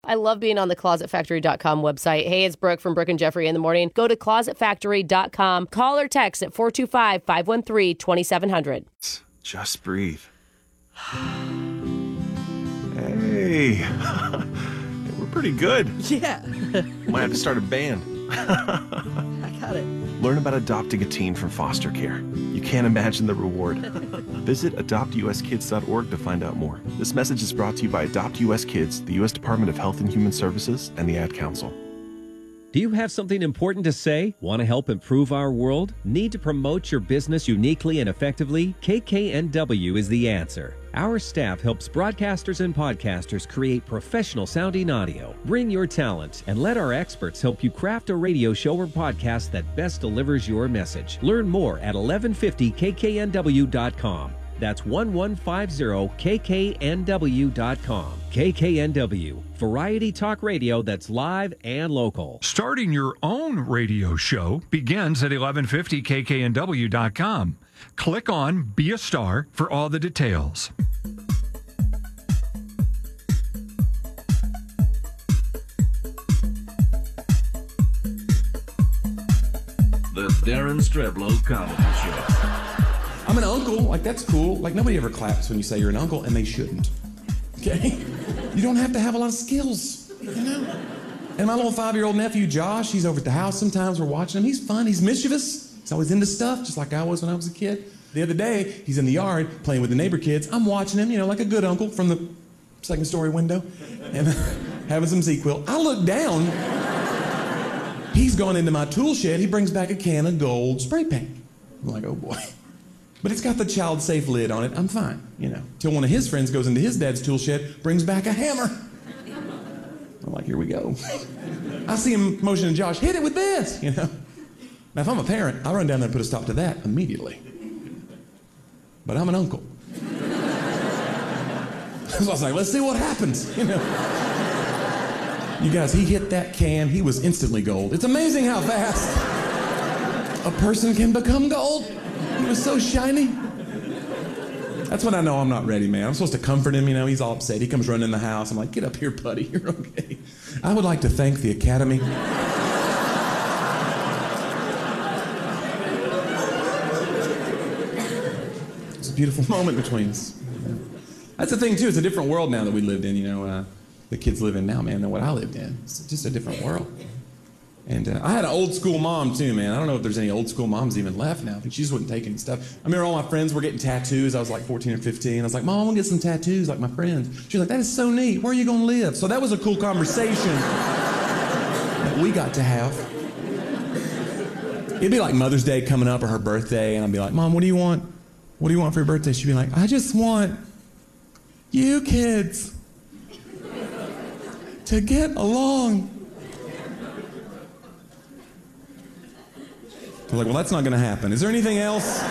I love being on the ClosetFactory.com website. Hey, it's Brooke from Brooke and Jeffrey in the morning. Go to ClosetFactory.com. Call or text at 425-513-2700. Just breathe. Hey. We're pretty good. Yeah. Might have to start a band. I got it. Learn about adopting a teen from foster care. You can't imagine the reward. Visit adoptuskids.org to find out more. This message is brought to you by Adopt US Kids, the U.S. Department of Health and Human Services, and the Ad Council. Do you have something important to say? Want to help improve our world? Need to promote your business uniquely and effectively? KKNW is the answer. Our staff helps broadcasters and podcasters create professional sounding audio. Bring your talent and let our experts help you craft a radio show or podcast that best delivers your message. Learn more at 1150kknw.com. That's 1150kknw.com. KKNW, variety talk radio that's live and local. Starting your own radio show begins at 1150kknw.com. Click on Be a Star for all the details. The Darren Streblow Comedy Show. I'm an uncle, like that's cool. Like nobody ever claps when you say you're an uncle, and they shouldn't. Okay? You don't have to have a lot of skills, you know? And my little 5-year-old nephew, Josh, he's over at the house sometimes. We're watching him. He's fun. He's mischievous. He's always into stuff, just like I was when I was a kid. The other day, he's in the yard playing with the neighbor kids. I'm watching him, you know, like a good uncle from the second story window, and having some ZzzQuil. I look down. He's gone into my tool shed. He brings back a can of gold spray paint. I'm like, oh boy. But it's got the child-safe lid on it. I'm fine, you know. Till one of his friends goes into his dad's tool shed, brings back a hammer. I'm like, here we go. I see him motioning Josh, hit it with this, you know. Now, if I'm a parent, I'll run down there and put a stop to that immediately. But I'm an uncle. So I was like, let's see what happens, you know. You guys, he hit that can, he was instantly gold. It's amazing how fast a person can become gold. He was so shiny. That's when I know I'm not ready, man. I'm supposed to comfort him, you know, he's all upset. He comes running in the house. I'm like, get up here, buddy, you're okay. I would like to thank the Academy. It's a beautiful moment between us. That's the thing, too. It's a different world now that we lived in, you know, the kids live in now, man, than what I lived in. It's just a different world. And I had an old school mom, too, man. I don't know if there's any old school moms even left now. I think she just wouldn't take any stuff. I remember all my friends were getting tattoos. I was like 14 or 15. I was like, Mom, I want to get some tattoos like my friends. She was like, that is so neat. Where are you going to live? So that was a cool conversation that we got to have. It'd be like Mother's Day coming up or her birthday, and I'd be like, Mom, what do you want? What do you want for your birthday? She'd be like, I just want you kids to get along. I was like, well, that's not going to happen. Is there anything else?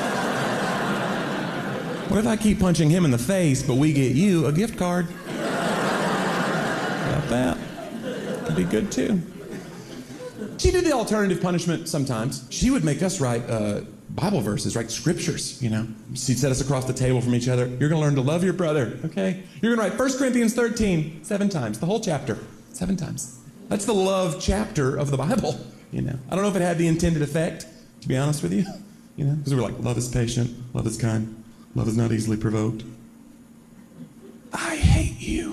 What if I keep punching him in the face, but we get you a gift card? How about that? Could be good, too. She did the alternative punishment sometimes. She would make us write Bible verses, write scriptures, you know. She'd set us across the table from each other. You're going to learn to love your brother, okay? You're going to write 1 Corinthians 13 7 times, the whole chapter, 7 times. That's the love chapter of the Bible, you know. I don't know if it had the intended effect, to be honest with you, you know, because we were like, love is patient, love is kind, love is not easily provoked. I hate you.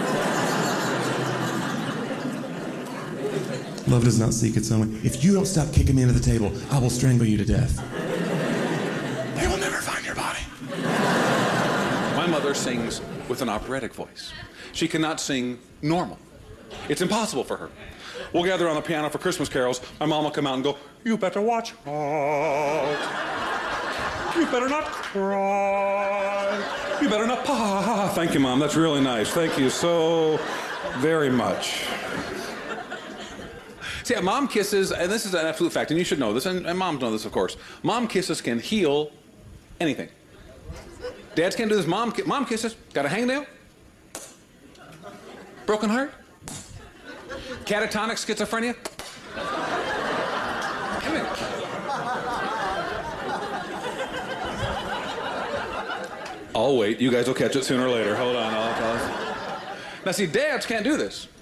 Love does not seek its own way. If you don't stop kicking me into the table, I will strangle you to death. They will never find your body. My mother sings with an operatic voice. She cannot sing normal. It's impossible for her. We'll gather on the piano for Christmas carols. My mom will come out and go, you better watch out. You better not cry. You better not pa. Thank you, Mom. That's really nice. Thank you so very much. See, mom kisses, and this is an absolute fact, and you should know this, and moms know this, of course. Mom kisses can heal anything. Dads can't do this. Mom kisses. Got a hangnail? Broken heart? Catatonic schizophrenia? Come here. I'll wait. You guys will catch it sooner or later. Hold on. Now, see, dads can't do this.